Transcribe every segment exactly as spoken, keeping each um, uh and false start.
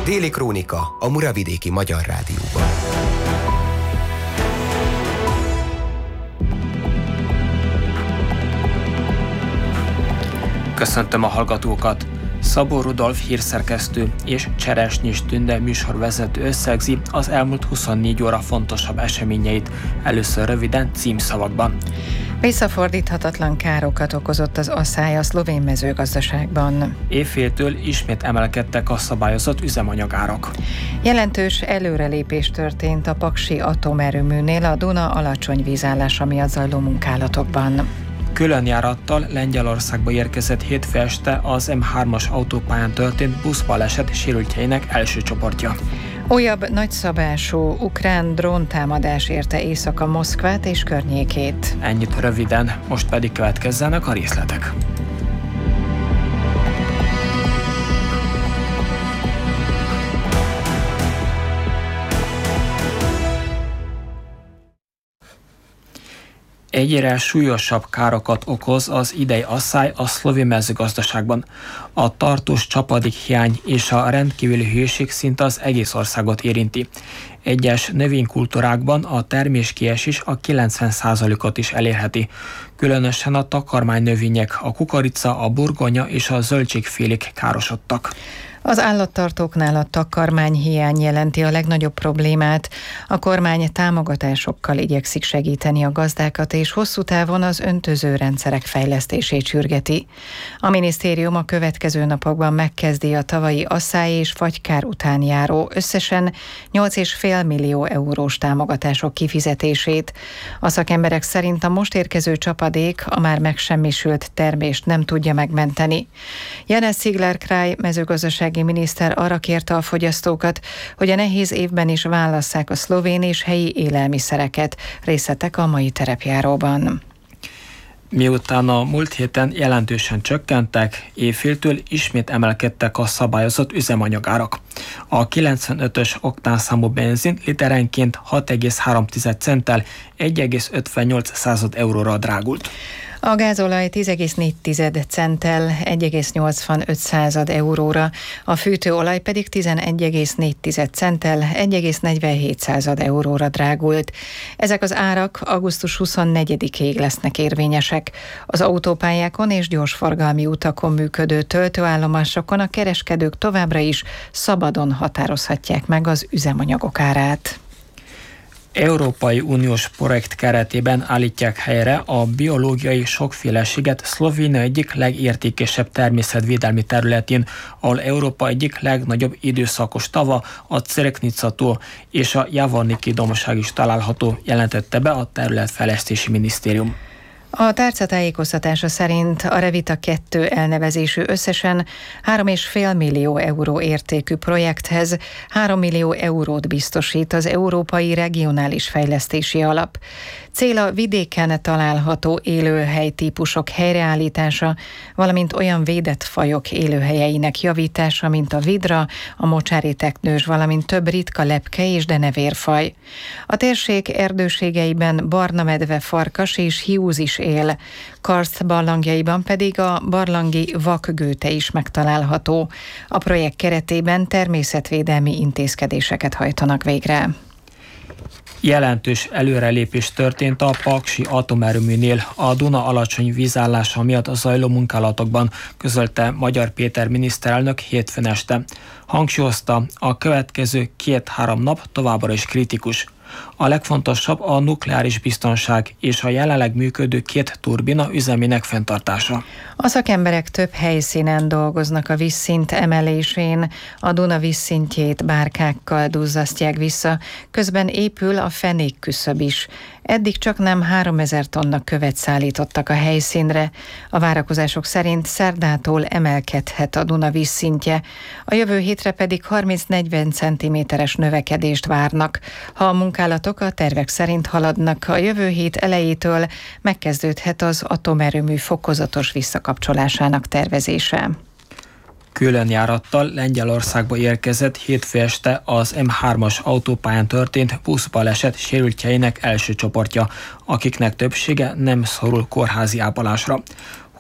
Déli Krónika a Muravidéki Magyar Rádióban. Köszöntöm a hallgatókat! Szabó Rudolf hírszerkesztő és Cseresnyis Tünde műsorvezető összegzi az elmúlt huszonnégy óra fontosabb eseményeit, először röviden címszavakban. Visszafordíthatatlan károkat okozott az asszály a szlovén mezőgazdaságban. Évféltől ismét emelkedtek a szabályozott üzemanyagárak. Jelentős előrelépés történt a paksi atomerőműnél a Duna alacsony vízállása miatt zajló munkálatokban. Különjárattal Lengyelországba érkezett hétfő este az M hármas autópályán történt buszbaleset sérültjeinek első csoportja. Újabb nagyszabású ukrán dróntámadás érte éjszaka Moszkvát és környékét. Ennyit röviden, most pedig következzenek a részletek. Egyre súlyosabb károkat okoz az idei asszály a szlovén mezőgazdaságban. A tartós csapadékhiány és a rendkívüli hőség szinte az egész országot érinti. Egyes növénykultúrákban a terméskiesés a kilencven százalékot is elérheti. Különösen a takarmánynövények, a kukorica, a burgonya és a zöldségfélék károsodtak. Az állattartóknál a takarmányhiány jelenti a legnagyobb problémát. A kormány támogatásokkal igyekszik segíteni a gazdákat, és hosszú távon az öntöző rendszerek fejlesztését sürgeti. A minisztérium a következő napokban megkezdi a tavalyi asszály és fagykár után járó összesen nyolc egész öt millió eurós támogatások kifizetését. A szakemberek szerint a most érkező csapadék a már megsemmisült termést nem tudja megmenteni. Janez Sigler-Kraj mezőgazdasági miniszter arra kérte a fogyasztókat, hogy a nehéz évben is válasszák a szlovén és helyi élelmiszereket. Részletek a mai terepjáróban. Miután a múlt héten jelentősen csökkentek, évféltől ismét emelkedtek a szabályozott üzemanyagárak. A kilencvenötös oktánszámú benzin literenként hat egész három centtel egy egész ötvennyolc euróra drágult. A gázolaj tíz egész négy centtel egy egész nyolcvanöt euróra, a fűtőolaj pedig tizenegy egész négy centtel egy egész negyvenhét euróra drágult. Ezek az árak augusztus huszonnegyedikéig lesznek érvényesek. Az autópályákon és gyorsforgalmi utakon működő töltőállomásokon a kereskedők továbbra is szabadon határozhatják meg az üzemanyagok árát. Európai Uniós projekt keretében állítják helyre a biológiai sokféleséget Szlovénia egyik legértékesebb természetvédelmi területén, ahol Európa egyik legnagyobb időszakos tava, a Cerknica-tó és a Javorniki dombság is található, jelentette be a Területfejlesztési Minisztérium. A tárca tájékoztatása szerint a Revita kettő elnevezésű összesen három egész öt millió euró értékű projekthez három millió eurót biztosít az Európai Regionális Fejlesztési Alap. Cél a vidéken található élőhelytípusok helyreállítása, valamint olyan védett fajok élőhelyeinek javítása, mint a vidra, a mocsári teknős, valamint több ritka lepke és denevérfaj. A térség erdőségeiben barna medve, farkas és hiúz is él. Karst barlangjaiban pedig a barlangi vakgőte is megtalálható. A projekt keretében természetvédelmi intézkedéseket hajtanak végre. Jelentős előrelépés történt a paksi atomerőműnél a Duna alacsony vízállása miatt a zajló munkálatokban, közölte Magyar Péter miniszterelnök hétfőn este. Hangsúlyozta, a következő két-három nap továbbra is kritikus. A legfontosabb a nukleáris biztonság és a jelenleg működő két turbina üzemének fenntartása. A szakemberek több helyszínen dolgoznak a vízszint emelésén, a Duna vízszintjét bárkákkal duzzasztják vissza, közben épül a fenékküszöb is. Eddig csak nem háromezer tonna követ szállítottak a helyszínre. A várakozások szerint szerdától emelkedhet a Duna vízszintje, a jövő hétre pedig harminc-negyven centiméteres növekedést várnak. Ha a munkálatok a tervek szerint haladnak, a jövő hét elejétől megkezdődhet az atomerőmű fokozatos visszakapcsolásának tervezése. Különjárattal Lengyelországba érkezett hétfő este az M hármas autópályán történt buszbaleset sérültjeinek első csoportja, akiknek többsége nem szorul kórházi ápolásra.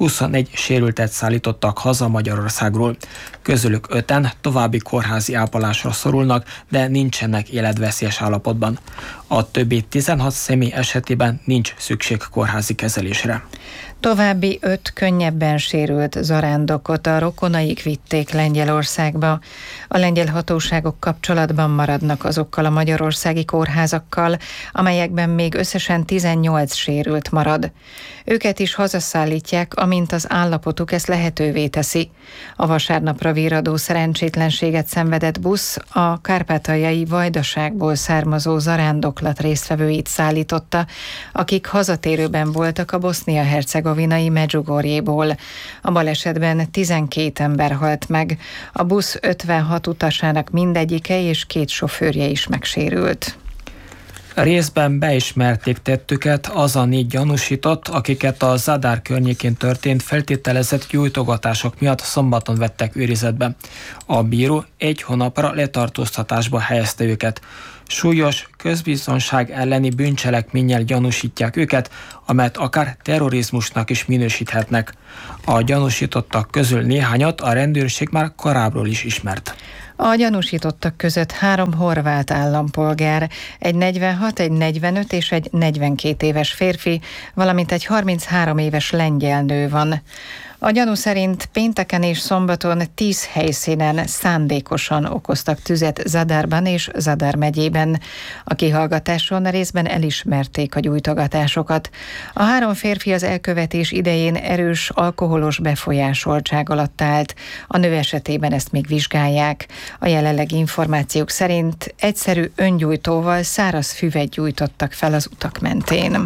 huszonegy sérültet szállítottak haza Magyarországról. Közülük öten további kórházi ápolásra szorulnak, de nincsenek életveszélyes állapotban. A többi tizenhat személy esetében nincs szükség kórházi kezelésre. További öt könnyebben sérült zarándokot a rokonaik vitték Lengyelországba. A lengyel hatóságok kapcsolatban maradnak azokkal a magyarországi kórházakkal, amelyekben még összesen tizennyolc sérült marad. Őket is hazaszállítják, amint az állapotuk ezt lehetővé teszi. A vasárnapra virradó szerencsétlenséget szenvedett busz a kárpátaljai Vajdaságból származó zarándoklat résztvevőit szállította, akik hazatérőben voltak a bosznia-hercegovinai Medjugorjéból. A balesetben tizenkét ember halt meg, a busz ötvenhat utasának mindegyike és két sofőrje is megsérült. Részben beismerték tettüket az a négy gyanúsított, akiket a Zadar környékén történt feltételezett gyújtogatások miatt szombaton vettek őrizetbe. A bíró egy hónapra letartóztatásba helyezte őket. Súlyos közbiztonság elleni bűncselekménnyel gyanúsítják őket, amelyet akár terrorizmusnak is minősíthetnek. A gyanúsítottak közül néhányat a rendőrség már korábbról is ismert. A gyanúsítottak között három horvát állampolgár, egy negyvenhat, egy negyvenöt és egy negyvenkét éves férfi, valamint egy harminchárom éves lengyel nő van. A gyanú szerint pénteken és szombaton tíz helyszínen szándékosan okoztak tüzet Zadarban és Zadar megyében. A kihallgatáson részben elismerték a gyújtogatásokat. A három férfi az elkövetés idején erős alkoholos befolyásoltság alatt állt. A nő esetében ezt még vizsgálják. A jelenlegi információk szerint egyszerű öngyújtóval száraz füvet gyújtottak fel az utak mentén.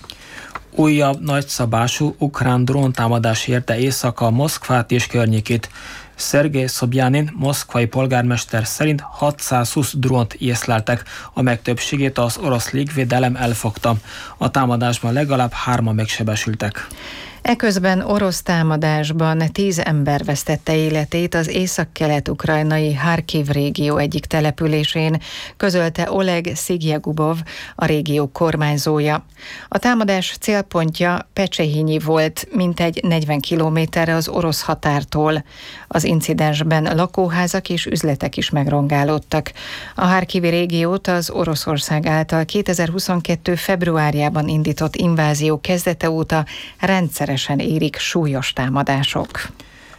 Újabb nagyszabású ukrán dróntámadás érte éjszaka Moszkvát és környékét. Szergej Szobjanin, moszkvai polgármester szerint hatszázhúsz drónt észleltek, amelyek többségét az orosz légvédelem elfogta. A támadásban legalább hárman megsebesültek. Eközben orosz támadásban tíz ember vesztette életét az északkelet-ukrajnai Harkiv régió egyik településén, közölte Oleg Szigyegubov, a régió kormányzója. A támadás célpontja Pecsehinyi volt, mintegy negyven kilométerre az orosz határtól. Az incidensben lakóházak és üzletek is megrongálódtak. A Harkivi régiót az Oroszország által kétezer-huszonkettő februárjában indított invázió kezdete óta rendszeresen érik súlyos támadások.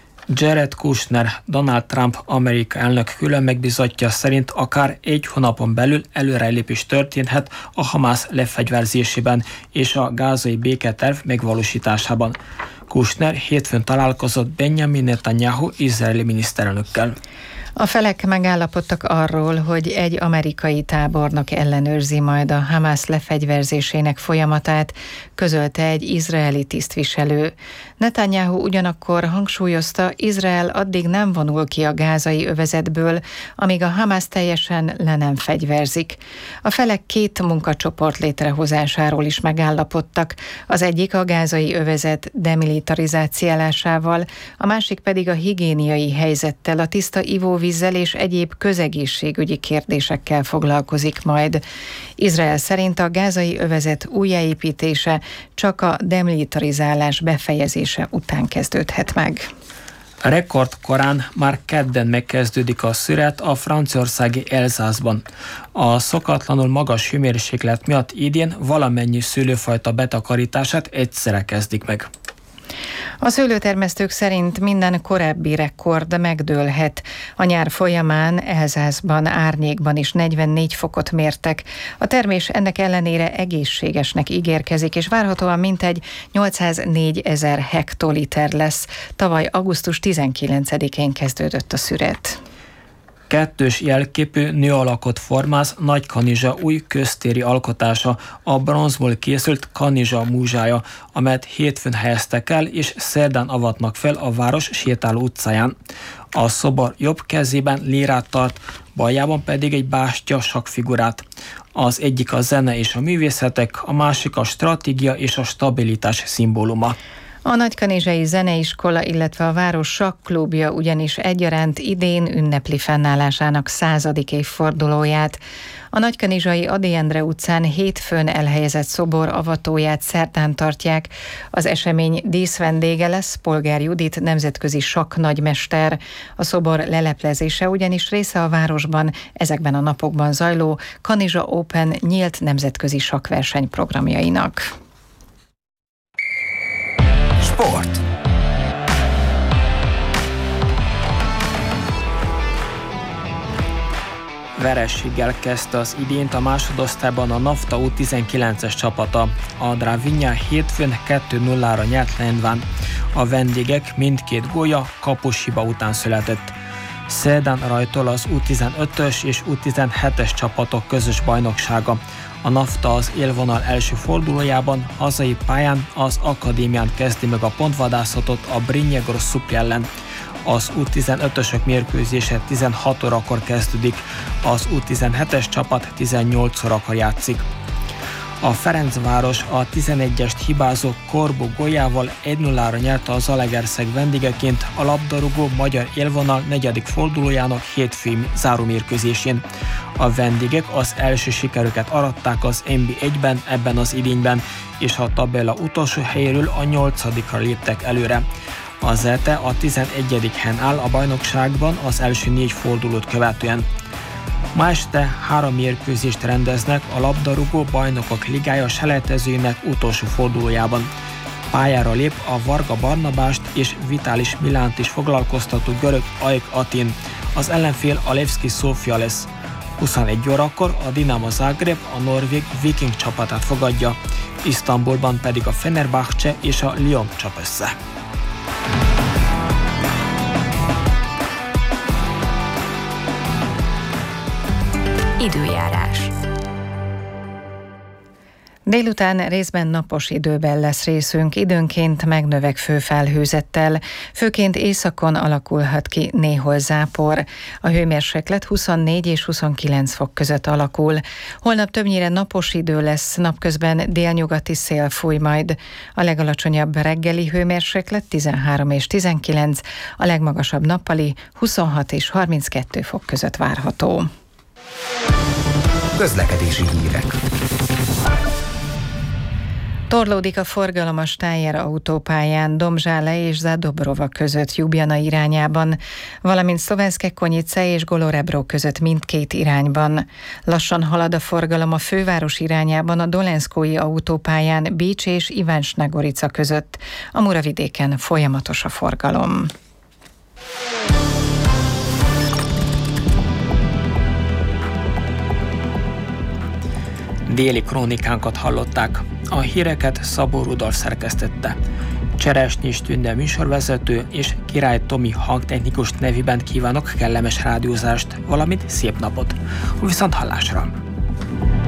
Jared Kushner, Donald Trump Amerika elnök külön megbízottja szerint akár egy hónapon belül előrelépés történhet a Hamász lefegyverzésében és a gázai béketerv megvalósításában. Kushner hétfőn találkozott Benjamin Netanyahu izraeli miniszterelnökkel. A felek megállapodtak arról, hogy egy amerikai tábornok ellenőrzi majd a Hamász lefegyverzésének folyamatát, közölte egy izraeli tisztviselő. Netanyahu ugyanakkor hangsúlyozta, Izrael addig nem vonul ki a gázai övezetből, amíg a Hamász teljesen le nem fegyverzik. A felek két munkacsoport létrehozásáról is megállapodtak, az egyik a gázai övezet demilitarizáciálásával, a másik pedig a higiéniai helyzettel, a tiszta ivóvízzel és egyéb közegészségügyi kérdésekkel foglalkozik majd. Izrael szerint a gázai övezet újjáépítése csak a demilitarizálás befejezése után kezdődhet meg. Rekordkorán már kedden megkezdődik a szüret a franciaországi Elzászban. A szokatlanul magas hőmérséklet miatt idén valamennyi szőlőfajta betakarítását egyszerre kezdik meg. A szőlőtermesztők szerint minden korábbi rekord megdőlhet. A nyár folyamán Elzászban, árnyékban is negyvennégy fokot mértek. A termés ennek ellenére egészségesnek ígérkezik, és várhatóan mintegy nyolcszáznégy ezer hektoliter lesz. Tavaly augusztus tizenkilencedikén kezdődött a szüret. Kettős jelképű nőalakot formáz Nagykanizsa új köztéri alkotása, a bronzból készült Kanizsa múzsája, amelyet hétfőn helyeztek el, és szerdán avatnak fel a város sétáló utcáján. A szobor jobb kezében lírát tart, baljában pedig egy bástya sakkfigurát. Az egyik a zene és a művészetek, a másik a stratégia és a stabilitás szimbóluma. A Nagykanizsai Zeneiskola, illetve a város sakklubja ugyanis egyaránt idén ünnepli fennállásának századik évfordulóját. A Nagykanizsai Ady Endre utcán hétfőn elhelyezett szobor avatóját szerdán tartják. Az esemény díszvendége lesz Polgár Judit nemzetközi sakk nagymester. A szobor leleplezése ugyanis része a városban ezekben a napokban zajló Kanizsa Open nyílt nemzetközi sakkverseny programjainak. Sport. Vereséggel kezdte az idényt a másodosztályban a NAFTA U tizenkilences csapata. A Dravinja hétfőn kettő nullára nyert Lendván. A vendégek mindkét gólja kapushiba után született. Szerdán rajtol az U tizenötös és U tizenhetes csapatok közös bajnoksága. A NAFTA az élvonal első fordulójában hazai pályán az akadémián kezdi meg a pontvadászatot a Brnjegor Szup ellen. Az U tizenötösök mérkőzése tizenhat órakor kezdődik, az U tizenhetes csapat tizennyolc órakor játszik. A Ferencváros a tizenegyest hibázó Korbu góljával egy nullára nyerte a Zalaegerszeg vendégeként a labdarúgó magyar élvonal negyedik fordulójának hétfői zárómérkőzésén. A vendégek az első sikerüket aratták az en bé egyben ebben az idényben, és a tabella utolsó helyéről a nyolcadikra léptek előre. A Zete a tizenegyedik helyen áll a bajnokságban az első négy fordulót követően. Ma este három mérkőzést rendeznek a labdarúgó bajnokok ligája selejtezőinek utolsó fordulójában. Pályára lép a Varga Barnabást és Vitalis Milánt is foglalkoztató görög AEK Atin. Az ellenfél a Levski Sofia lesz. huszonegy órakor a Dinamo Zagreb a norvég Viking csapatát fogadja, Isztambulban pedig a Fenerbahce és a Lyon csap össze. Időjárás. Délután részben napos időben lesz részünk, időnként megnövekvő felhőzettel, főként északon alakulhat ki néhol zápor. A hőmérséklet huszonnégy és huszonkilenc fok között alakul. Holnap többnyire napos idő lesz, napközben délnyugati szél fúj majd. A legalacsonyabb reggeli hőmérséklet tizenhárom és tizenkilenc, a legmagasabb nappali huszonhat és harminckettő fok között várható. Közlekedési hírek. Torlódik a forgalom a Stájer autópályán Domzsále és Zádobrova között Ljubljana irányában, valamint Szlovenszke-Konyice és Golorebro között mindkét irányban. Lassan halad a forgalom a főváros irányában a Dolenszkói autópályán Bécs és Ivánsnagorica között. A Muravidéken folyamatos a forgalom. Déli krónikánkat hallották. A híreket Szabó Rudolf szerkesztette. Cseresnyés Tünde műsorvezető és Király Tomi hangtechnikus nevében kívánok kellemes rádiózást, valamint szép napot. Viszont hallásra!